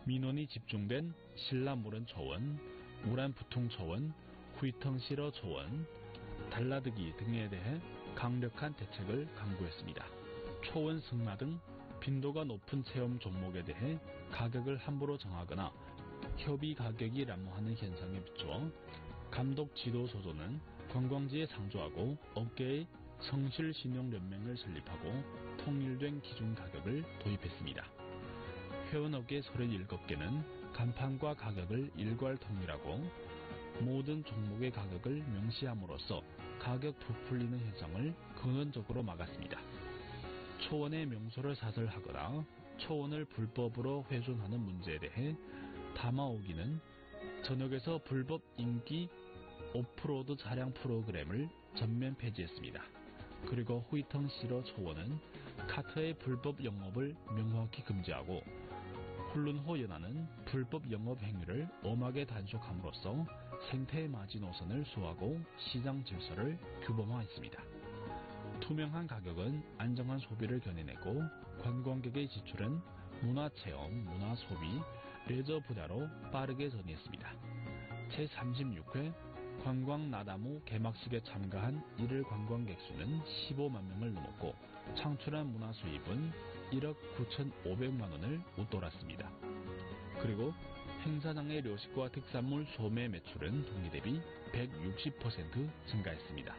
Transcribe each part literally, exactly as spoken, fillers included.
민원이 집중된 신라모란 초원, 우란부통 초원, 후이텅시러 초원, 달라드기 등에 대해 강력한 대책을 강구했습니다. 초원 승마 등 빈도가 높은 체험 종목에 대해 가격을 함부로 정하거나 협의 가격이 난무하는 현상에 비추어 감독 지도 소조는 관광지에 상주하고 업계의 성실신용연맹을 설립하고 통일된 기준 가격을 도입했습니다. 회원업계 서른일곱 개는 간판과 가격을 일괄 통일하고 모든 종목의 가격을 명시함으로써 가격 부풀리는 현상을 근원적으로 막았습니다. 초원의 명소를 사설하거나 초원을 불법으로 훼손하는 문제에 대해 다마오기는 전역에서 불법 인기 오프로드 차량 프로그램을 전면 폐지했습니다. 그리고 후이텅시러 초원은 카트의 불법 영업을 명확히 금지하고 훌룬호 연안은 불법 영업 행위를 엄하게 단속함으로써 생태 마지노선을 수호하고 시장 질서를 규범화했습니다. 투명한 가격은 안정한 소비를 겨내내고 관광객의 지출은 문화체험, 문화소비, 레저 분야로 빠르게 전이했습니다. 제삼십육 회 관광나다무 개막식에 참가한 일일 관광객 수는 십오만 명을 넘었고 창출한 문화수입은 일억 구천오백만 원을 웃돌았습니다. 그리고 행사장의 료식과 특산물 소매 매출은 동기 대비 백육십 퍼센트 증가했습니다.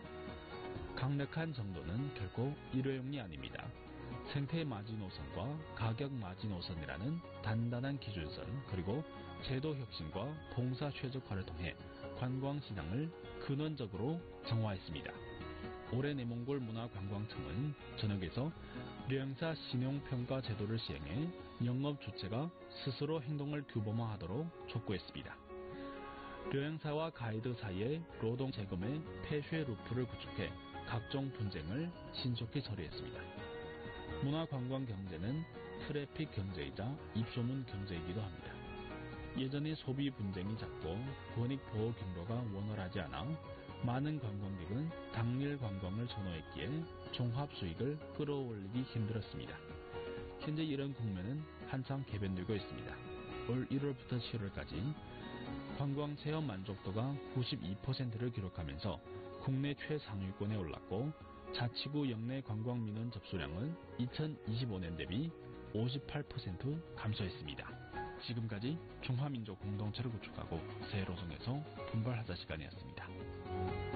강력한 정도는 결코 일회용이 아닙니다. 생태 마지노선과 가격 마지노선이라는 단단한 기준선 그리고 제도 혁신과 봉사 최적화를 통해 관광시장을 근원적으로 정화했습니다. 올해 내몽골 문화관광청은 전역에서 류행사 신용평가 제도를 시행해 영업 주체가 스스로 행동을 규범화하도록 촉구했습니다. 류행사와 가이드 사이의 노동 재검의 폐쇄 루프를 구축해 각종 분쟁을 신속히 처리했습니다. 문화관광 경제는 트래픽 경제이자 입소문 경제이기도 합니다. 예전에 소비 분쟁이 잦고 권익 보호 경로가 원활하지 않아 많은 관광객은 당일 관광을 선호했기에 종합 수익을 끌어올리기 힘들었습니다. 현재 이런 국면은 한창 개변되고 있습니다. 올 일월부터 칠월까지 관광 체험 만족도가 구십이 퍼센트를 기록하면서 국내 최상위권에 올랐고 자치구 역내 관광 민원 접수량은 이천이십오 년 대비 오십팔 퍼센트 감소했습니다. 지금까지 중화민족 공동체를 구축하고 새로정에서 분발하자 시간이었습니다.